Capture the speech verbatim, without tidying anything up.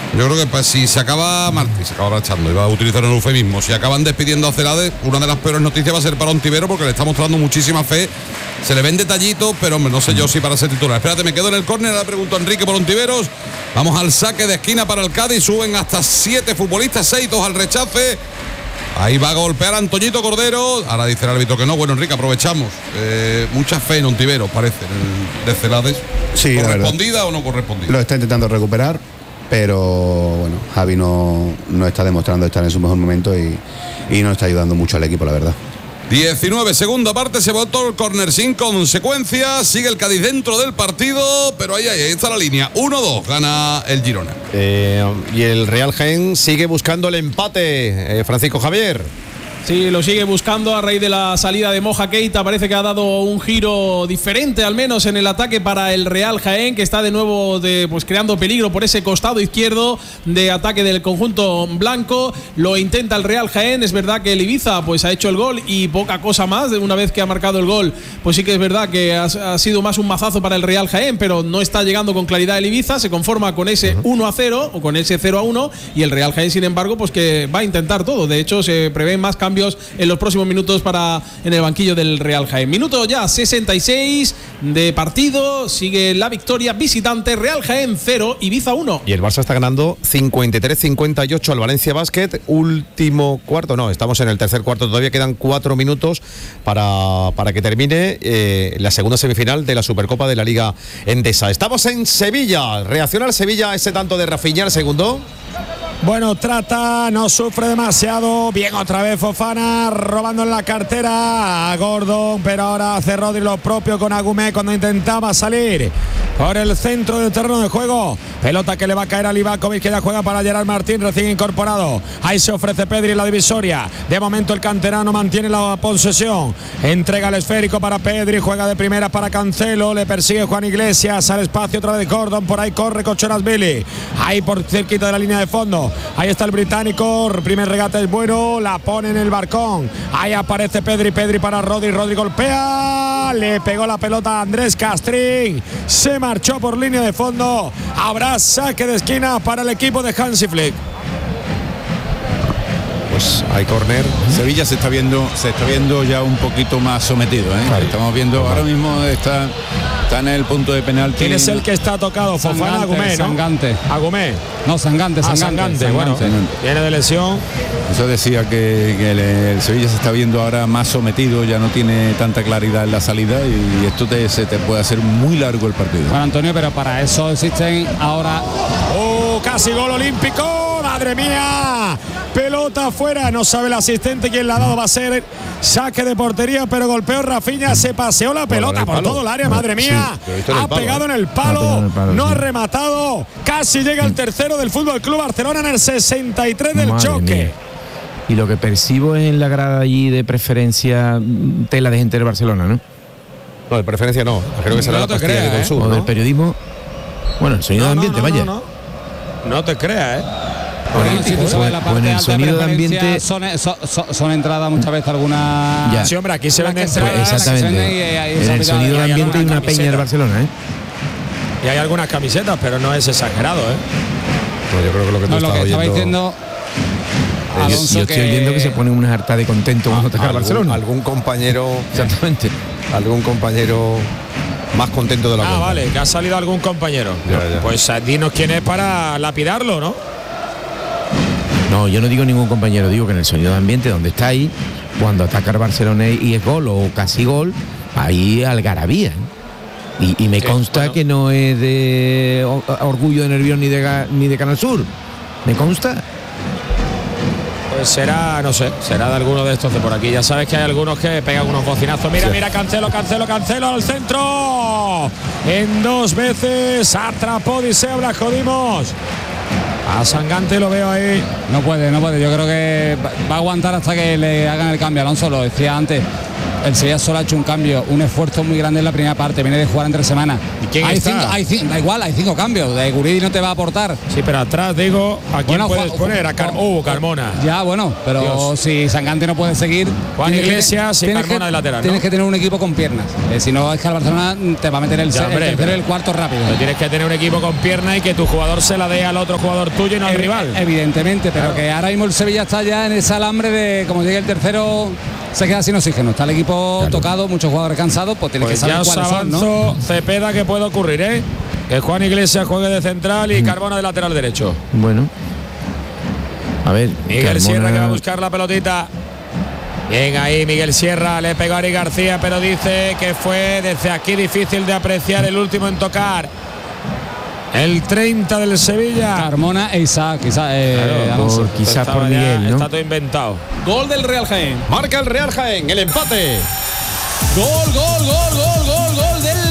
Yo creo que pues, si se acaba Martí, se acaba marchando, iba a utilizar un eufemismo, si acaban despidiendo a Celades, una de las peores noticias va a ser para Ontivero porque le está mostrando muchísima fe. Se le ven detallitos, pero hombre, no sé yo si para ser titular. Espérate, me quedo en el córner, le pregunto a Enrique por Ontiveros. Vamos al saque de esquina para el Cádiz, suben hasta siete futbolistas, seis, dos al rechace. Ahí va a golpear a Antoñito Cordero. Ahora dice el árbitro que no. Bueno, Enrique, aprovechamos. Eh, mucha fe en Ontiveros, parece, de Celades. Sí, ¿correspondida o no correspondida? Lo está intentando recuperar, pero bueno, Javi no, no está demostrando estar en su mejor momento y, y no está ayudando mucho al equipo, la verdad. diecinueve, segunda parte, se votó el córner sin consecuencias, sigue el Cádiz dentro del partido, pero ahí, ahí, ahí está la línea, uno dos, gana el Girona. Eh, y el Real Jaén sigue buscando el empate, eh, Francisco Javier. Sí, lo sigue buscando a raíz de la salida de Moja Keita. Parece que ha dado un giro diferente, al menos en el ataque para el Real Jaén, que está de nuevo de, pues, creando peligro por ese costado izquierdo de ataque del conjunto blanco. Lo intenta el Real Jaén. Es verdad que el Ibiza pues, ha hecho el gol y poca cosa más. Una vez que ha marcado el gol, pues sí que es verdad que ha, ha sido más un mazazo para el Real Jaén, pero no está llegando con claridad el Ibiza. Se conforma con ese uno a cero o con ese cero a uno, y el Real Jaén, sin embargo, pues que va a intentar todo. De hecho, se prevén más cambios en los próximos minutos para en el banquillo del Real Jaén. Minuto ya sesenta y seis de partido, sigue la victoria visitante, Real Jaén cero, Ibiza uno. Y el Barça está ganando cincuenta y tres cincuenta y ocho al Valencia Basket, último cuarto, no, estamos en el tercer cuarto, todavía quedan cuatro minutos para, para que termine eh, la segunda semifinal de la Supercopa de la Liga Endesa. Estamos en Sevilla, reacciona el Sevilla a ese tanto de Rafinha, el segundo. Bueno, trata, no sufre demasiado. Bien, otra vez Fofana robando en la cartera a Gordon, pero ahora hace Rodri lo propio con Agumé cuando intentaba salir por el centro del terreno de juego. Pelota que le va a caer a Livakovic, que ya juega para Gerard Martín, recién incorporado. Ahí se ofrece Pedri en la divisoria. De momento el canterano mantiene la posesión. Entrega el esférico para Pedri, juega de primera para Cancelo, le persigue Juan Iglesias al espacio otra vez Gordon, por ahí corre Kochorasvili. Ahí por cerquita de la línea de fondo. Ahí está el británico, primer regate es bueno, la pone en el barcón. Ahí aparece Pedri, Pedri para Rodri, Rodri golpea, le pegó la pelota a Andrés Castrín, se marchó por línea de fondo. Habrá saque de esquina para el equipo de Hansi Flick. Pues hay córner. Sevilla se está viendo, se está viendo ya un poquito más sometido, ¿eh? Claro. Estamos viendo, ahora mismo está, está en el punto de penalti. ¿Quién es el que está tocado? Fofana, Agumé, ¿no? Sangante. Agumé. No, Sangante, ah, Sangante. Sangante. Bueno, viene de lesión. Eso decía que, que el, el Sevilla se está viendo ahora más sometido, ya no tiene tanta claridad en la salida y esto te, se te puede hacer muy largo el partido. Bueno, Antonio, pero para eso existen ahora... ¡Oh, casi gol olímpico! ¡Madre mía! Pelota afuera, no sabe el asistente quién la ha dado, va a ser saque de portería, pero golpeó Rafinha, se paseó la pelota por todo el área, madre mía, sí, ha pegado en el palo, el palo, no sí. ha rematado, casi llega el tercero del Fútbol Club Barcelona en el sesenta y tres del madre choque. Mía. Y lo que percibo es en la grada allí de preferencia tela de gente del Barcelona, ¿no? No, de preferencia no, creo que será no la pastilla creas, de consumo, ¿eh? O ¿no? del periodismo, bueno, el sonido no, de ambiente, no, no, vaya. No, no. no te creas, ¿eh? Bueno, si tú sabes, la parte el sonido de ambiente son, son, son, son entradas muchas veces algunas. Ya. Sí, hombre, aquí se venden entradas. Pues exactamente. Y, y, en el sonido de ambiente hay una peña del Barcelona, ¿eh? Y hay algunas camisetas, pero no es exagerado, ¿eh? No, yo creo que lo que tú no, estás lo que oyendo. Estaba diciendo Alonso, yo estoy que... oyendo que se ponen unas hartas de contento cuando toca Barcelona. Algún compañero. Exactamente. Algún compañero más contento de la Ah, cuenta. Vale, que ha salido algún compañero. Ya, ya. Pues dinos quién es para lapidarlo, ¿no? No, yo no digo ningún compañero, digo que en el sonido de ambiente donde está ahí, cuando ataca el Barcelona y es gol o casi gol, ahí algarabía. Y, y me sí, consta bueno. que no es de Orgullo de Nervión ni de, ni de Canal Sur. ¿Me consta? Pues será, no sé, será de alguno de estos de por aquí. Ya sabes que hay algunos que pegan unos bocinazos. Mira, sí. mira, Cancelo, Cancelo, Cancelo al centro. En dos veces atrapó Diseo Blasco Dimos. A Sangante lo veo ahí. No puede, no puede. Yo creo que va a aguantar hasta que le hagan el cambio. Alonso lo decía antes. El Sevilla solo ha hecho un cambio, un esfuerzo muy grande en la primera parte. Viene de jugar entre semanas. quién hay está? Cinco, hay cinco, da igual, hay cinco cambios. De Guridi no te va a aportar. Sí, pero atrás digo, ¿a quién Bueno, puedes Juan- poner? A Car uh, Carmona. Ya, bueno, pero Dios. si Sangante no puede seguir. Juan tienes que- Iglesias y tienes Carmona que- de lateral, ¿no? Tienes que tener un equipo con piernas. Eh, si no, es que el Barcelona te va a meter el, Ya, se- hombre, el tercero y pero- el cuarto rápido. Pero tienes que tener un equipo con pierna y que tu jugador se la dé al otro jugador tuyo y no al Evi- rival. Evidentemente, pero que ahora mismo el Sevilla está ya en ese alambre de, como llegue el tercero, se queda sin oxígeno. Está el equipo tocado, muchos jugadores cansados, pues tienes Pues que ya saber os cuáles son, ¿no? avanzo, Cepeda, que puede ocurrir, ¿eh? Que Juan Iglesias juegue de central y Carmona de lateral derecho. Bueno. A ver. Miguel Carmona- Sierra que va a buscar la pelotita. Bien ahí Miguel Sierra, le pegó a Ari García, pero dice que fue desde aquí difícil de apreciar el último en tocar. El treinta del Sevilla. Carmona e Isaac, quizás. Eh, Claro, Alonso. por- quizás Estaba por ya- Miguel, ¿no? Está todo inventado. Gol del Real Jaén. Marca el Real Jaén, el empate. Gol, gol, gol, gol, gol, gol del